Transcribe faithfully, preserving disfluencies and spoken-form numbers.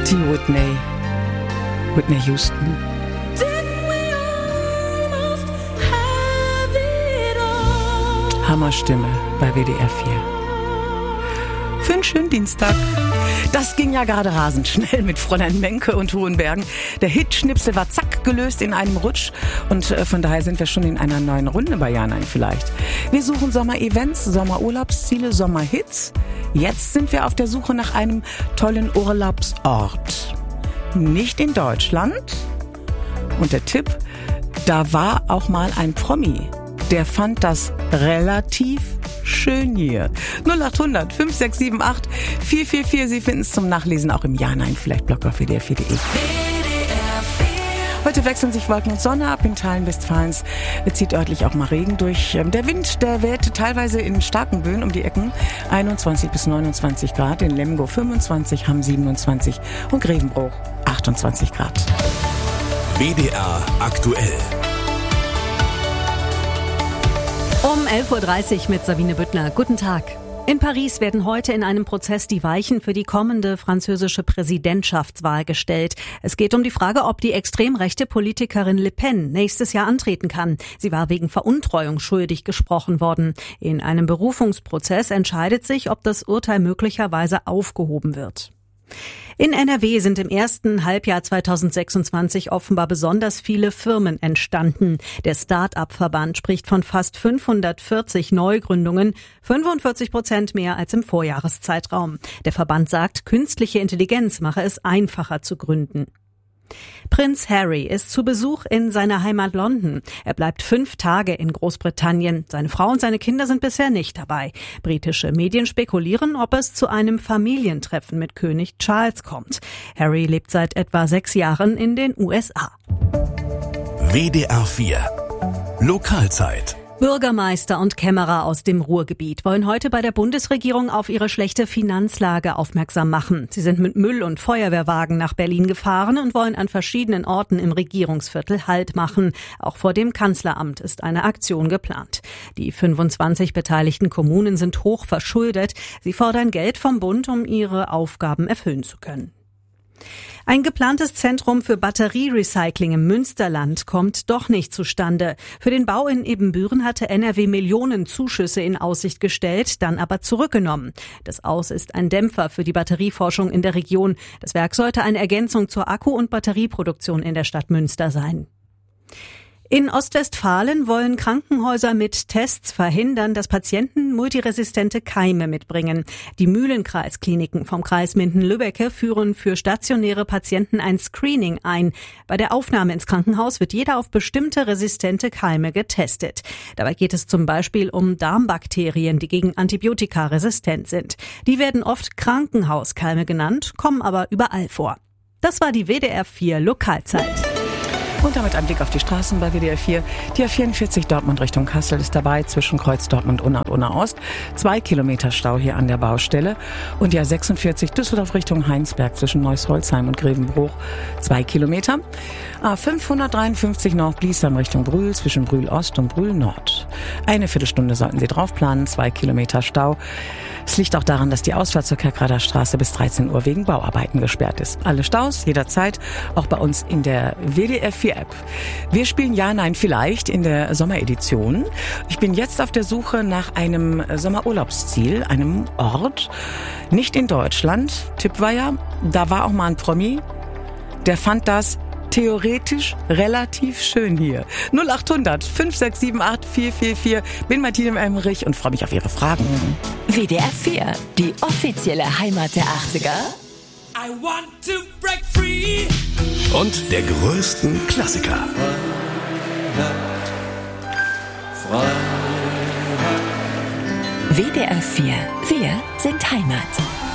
Die Whitney. Whitney Houston. Hammerstimme bei W D R vier. Für einen schönen Dienstag. Das ging ja gerade rasend schnell mit Fräulein Menke und Hohenbergen. Der Hitschnipsel war zack gelöst in einem Rutsch und äh, von daher sind wir schon in einer neuen Runde bei Ja, Nein, Vielleicht. Wir suchen Sommer-Events, Sommerurlaubsziele, Sommerhits. Jetzt sind wir auf der Suche nach einem tollen Urlaubsort. Nicht in Deutschland. Und der Tipp, da war auch mal ein Promi. Der fand das relativ schön hier. null acht hundert fünf sechs sieben acht vier vier vier. Sie finden es zum Nachlesen auch im Ja, Nein, Vielleicht Blog auf W D R vier punkt de. Heute wechseln sich Wolken und Sonne ab. In Teilen Westfalens zieht örtlich auch mal Regen durch. Der Wind, der weht teilweise in starken Böen um die Ecken. einundzwanzig bis neunundzwanzig Grad. In Lemgo fünfundzwanzig, Hamm siebenundzwanzig und Grevenbruch achtundzwanzig Grad. W D R aktuell. Um elf Uhr dreißig mit Sabine Büttner. Guten Tag. In Paris werden heute in einem Prozess die Weichen für die kommende französische Präsidentschaftswahl gestellt. Es geht um die Frage, ob die extrem rechte Politikerin Le Pen nächstes Jahr antreten kann. Sie war wegen Veruntreuung schuldig gesprochen worden. In einem Berufungsprozess entscheidet sich, ob das Urteil möglicherweise aufgehoben wird. In N R W sind im ersten Halbjahr zweitausendsechsundzwanzig offenbar besonders viele Firmen entstanden. Der Start-up-Verband spricht von fast fünfhundertvierzig Neugründungen, fünfundvierzig Prozent mehr als im Vorjahreszeitraum. Der Verband sagt, künstliche Intelligenz mache es einfacher zu gründen. Prinz Harry ist zu Besuch in seiner Heimat London. Er bleibt fünf Tage in Großbritannien. Seine Frau und seine Kinder sind bisher nicht dabei. Britische Medien spekulieren, ob es zu einem Familientreffen mit König Charles kommt. Harry lebt seit etwa sechs Jahren in den U S A. W D R vier Lokalzeit. Bürgermeister und Kämmerer aus dem Ruhrgebiet wollen heute bei der Bundesregierung auf ihre schlechte Finanzlage aufmerksam machen. Sie sind mit Müll- und Feuerwehrwagen nach Berlin gefahren und wollen an verschiedenen Orten im Regierungsviertel Halt machen. Auch vor dem Kanzleramt ist eine Aktion geplant. Die fünfundzwanzig beteiligten Kommunen sind hoch verschuldet. Sie fordern Geld vom Bund, um ihre Aufgaben erfüllen zu können. Ein geplantes Zentrum für Batterierecycling im Münsterland kommt doch nicht zustande. Für den Bau in Ebenbüren hatte N R W Millionen Zuschüsse in Aussicht gestellt, dann aber zurückgenommen. Das Aus ist ein Dämpfer für die Batterieforschung in der Region. Das Werk sollte eine Ergänzung zur Akku- und Batterieproduktion in der Stadt Münster sein. In Ostwestfalen wollen Krankenhäuser mit Tests verhindern, dass Patienten multiresistente Keime mitbringen. Die Mühlenkreiskliniken vom Kreis Minden-Lübbecke führen für stationäre Patienten ein Screening ein. Bei der Aufnahme ins Krankenhaus wird jeder auf bestimmte resistente Keime getestet. Dabei geht es zum Beispiel um Darmbakterien, die gegen Antibiotika resistent sind. Die werden oft Krankenhauskeime genannt, kommen aber überall vor. Das war die W D R vier Lokalzeit. Und damit ein Blick auf die Straßen bei W D R vier. Die A vierundvierzig Dortmund Richtung Kassel ist dabei, zwischen Kreuz Dortmund und Unna Ost. Zwei Kilometer Stau hier an der Baustelle. Und die A sechsundvierzig Düsseldorf Richtung Heinsberg zwischen Neuss-Holzheim und Grevenbruch. Zwei Kilometer. A fünfhundertdreiundfünfzig Nord-Bliesheim Richtung Brühl zwischen Brühl Ost und Brühl Nord. Eine Viertelstunde sollten Sie draufplanen. Zwei Kilometer Stau. Es liegt auch daran, dass die Ausfahrt zur Kerkrader Straße bis dreizehn Uhr wegen Bauarbeiten gesperrt ist. Alle Staus jederzeit, auch bei uns in der W D R vier App. Wir spielen Ja, Nein, Vielleicht in der Sommeredition. Ich bin jetzt auf der Suche nach einem Sommerurlaubsziel, einem Ort, nicht in Deutschland. Tipp war ja, da war auch mal ein Promi, der fand das theoretisch relativ schön hier. null acht hundert fünf sechs sieben acht vier vier vier. Bin Martine Emmerich und freue mich auf Ihre Fragen. W D R vier, die offizielle Heimat der achtziger. I want to break free. Und der größten Klassiker. W D R vier, wir sind Heimat.